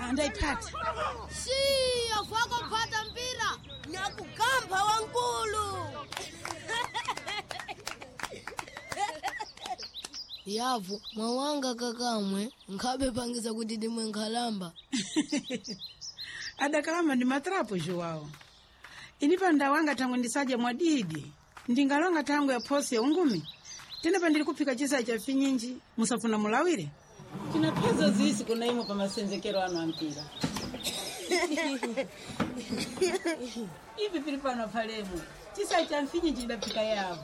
andaipata. Si, afwako pata mpira. Nyakugamba wankulu. Yavu, mwawanga kakamwe, nkabe pangiza kuti dimwe nkhalamba. Adakalamba ndi matrapo Joao. Inipa ndawanga tangu ndisaje mwadidi. Ndingalonga tangu ya posi ya ungumi. Tena pandili kupika chisa cha finyinji, musafuna mulawire. Kina pesa zisi kuna imo pa masenzekero ano ampira. Ipi pilipano palemu. Chisa cha finyinji ndapika yavu.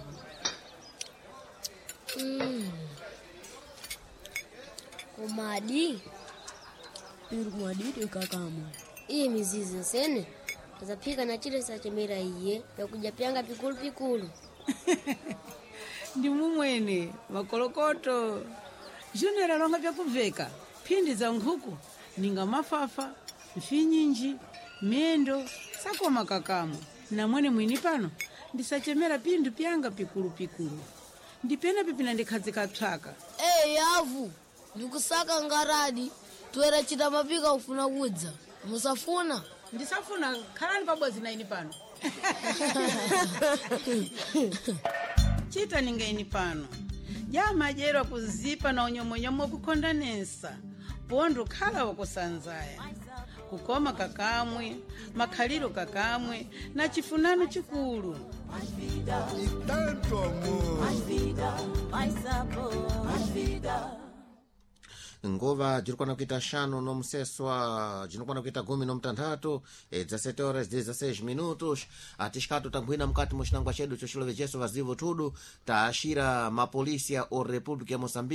Umadi. Irumwadidi kakama. Iyi mizizi sene. Azapika na chile sa chemera iye ya kujapyanga pikulu pikulu. Ndi mumwene makolokoto. Junera longa vya kuveka. Pindi za nkhuku ninga mafafa, mfinyinji, mendo, sako makakamu. Na mwene mwini pano ndisachemera pindu pyanga pikulu pikulu. Ndipena pipina ndikhazika tsaka. Yavu, ndikusaka ngaradi. Tuwera chita mapika ufuna kudza. Musafuna? Ndisafuna khalani pabodzi na ini pano. Chita ninga ini pano. Jama jero kuzipa na unyomonyomo kukondanesa. Pondo khala wakusanzaya. Kukoma kakamwe, makhaliro kakamwe, na chifunano chikulu. Tanto amor. Ngova jirikwana kuita shano no mseswa jinokwana kuita 16 17 horas 16 minutos atishikato tangwina mkati moshinangwa chedu choshilove jeso vazivo tudu taashira mapolisia o República ya Moçambique